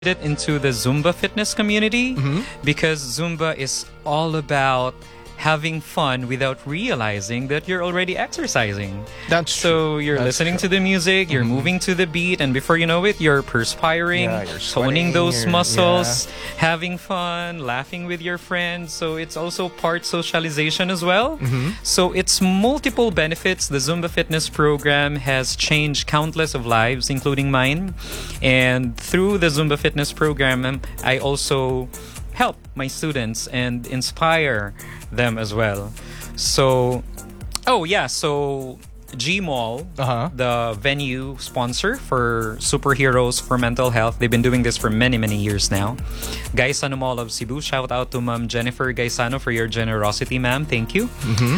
it into the Zumba fitness community because Zumba is all about having fun without realizing that you're already exercising. That's so true. you're That's listening true. to the music, you're moving to the beat, and before you know it, you're perspiring, Yeah, you're toning sweating, those you're- muscles, having fun, laughing with your friends. So it's also part socialization as well. So it's multiple benefits. The Zumba fitness program has changed countless of lives, including mine. And through the Zumba fitness program, I also help my students and inspire them as well. So, so G Mall, the venue sponsor for Superheroes for Mental Health, they've been doing this for many, many years now. Gaisano Mall of Cebu, shout out to Ma'am Jennifer Gaisano for your generosity, ma'am. Thank you.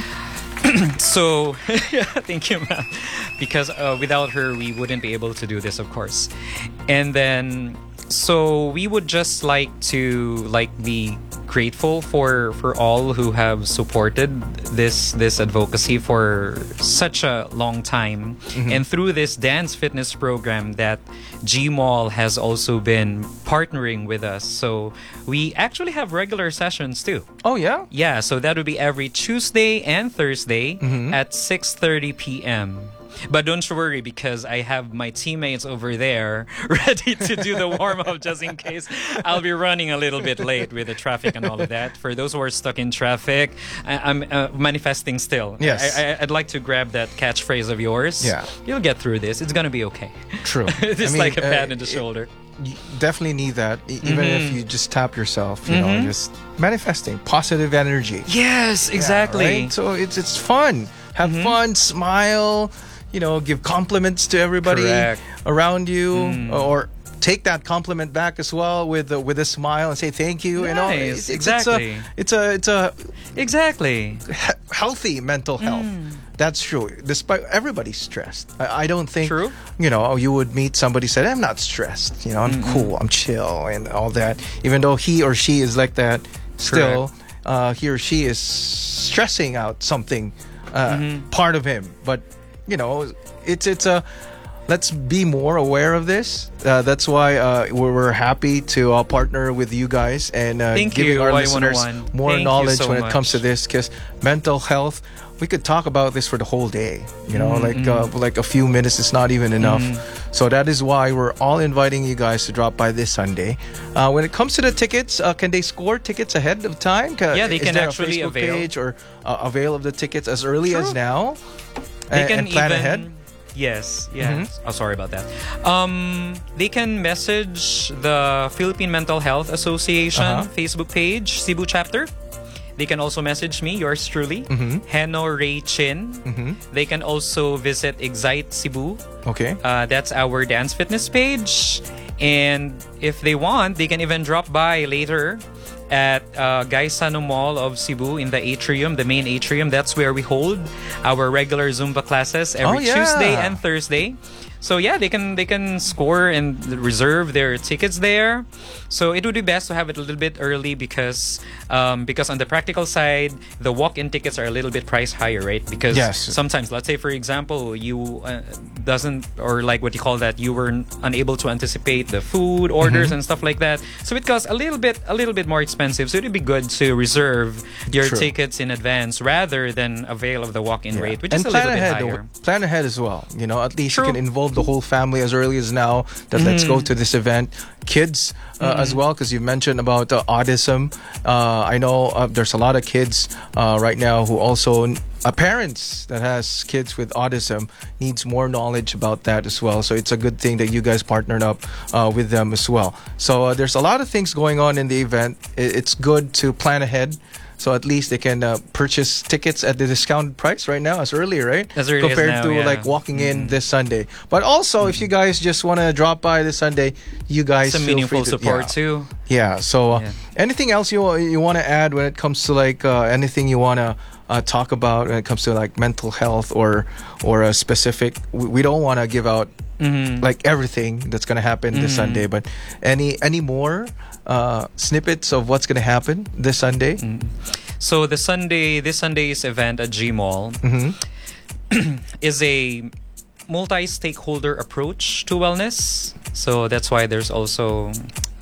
So, thank you, ma'am. Because without her, we wouldn't be able to do this, of course. And then, so we would just like to be grateful for all who have supported this advocacy for such a long time. And through this dance fitness program that G Mall has also been partnering with us. So we actually have regular sessions too. Oh, yeah? Yeah, so that would be every Tuesday and Thursday at 6:30 p.m. But don't worry, because I have my teammates over there ready to do the warm-up just in case I'll be running a little bit late with the traffic and all of that. For those who are stuck in traffic, I'm manifesting still. Yes. I'd like to grab that catchphrase of yours. Yeah. You'll get through this. It's going to be okay. True. It's like a pat on the shoulder. You definitely need that, even if you just tap yourself, you know, just manifesting positive energy. Yes, exactly. Right? So it's fun. Have fun, smile, give compliments to everybody Correct. around you, or take that compliment back as well with a smile and say thank you. Nice, Exactly. It's a Exactly. healthy mental health. That's true. Despite everybody's stressed, I don't think True. You would meet somebody said I'm not stressed. I'm cool. I'm chill and all that. Even though he or she is like that, still he or she is stressing out something part of him. But it's a let's be more aware of this. That's why we're happy to partner with you guys and Thank giving you, our Y101. listeners more Thank you knowledge so when it much. comes to this, because mental health, we could talk about this for the whole day. Like a few minutes is not even enough. So that is why we're all inviting you guys to drop by this Sunday. When it comes to the tickets, can they score tickets ahead of time? Yeah, they Is can there actually a Facebook avail. page or avail of the tickets as early as now? They can and plan even ahead. Yes. Oh, sorry about that. They can message the Philippine Mental Health Association Facebook page, Cebu chapter. They can also message me, yours truly, Heno Ray Chin. They can also visit Excite Cebu. Okay. That's our dance fitness page. And if they want, they can even drop by later at Gaisano Mall of Cebu in the atrium, the main atrium. That's where we hold our regular Zumba classes every Tuesday and Thursday. So yeah, they can score and reserve their tickets there. So it would be best to have it a little bit early because on the practical side, the walk-in tickets are a little bit price higher, right? Because sometimes, let's say for example, you doesn't, or like what you call that, you were unable to anticipate the food orders and stuff like that. So it costs a little bit more expensive. So it'd be good to reserve your tickets in advance rather than avail of the walk-in rate, which is a little bit higher. Plan ahead as well. At least you can involve the whole family as early as now. That let's go to this event. Kids as well, because you mentioned about autism. I know there's a lot of kids right now who also parents that has kids with autism needs more knowledge about that as well. So it's a good thing that you guys partnered up with them as well. So there's a lot of things going on in the event. It's good to plan ahead. So at least they can purchase tickets at the discounted price right now, as early, right? As early compared as now, to like walking in this Sunday. But also, if you guys just want to drop by this Sunday, you guys some feel meaningful free to, support too. Yeah. So anything else you want to add when it comes to like anything you want to talk about when it comes to like mental health or a specific? We don't want to give out like everything that's going to happen this Sunday, but any more snippets of what's going to happen this Sunday? So this Sunday's event at G Mall is a multi-stakeholder approach to wellness. So that's why there's also